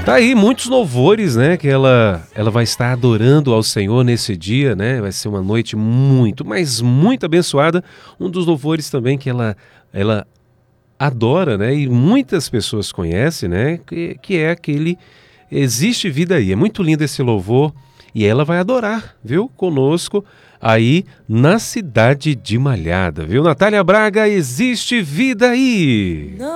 Tá aí muitos louvores, né, que ela vai estar adorando ao Senhor nesse dia, né? Vai ser uma noite muito, mas muito abençoada. Um dos louvores também que ela adora, né? E muitas pessoas conhecem, né? Que é aquele Existe Vida Aí. É muito lindo esse louvor e ela vai adorar, viu? Conosco aí na cidade de Malhada, viu? Natália Braga, Existe Vida Aí.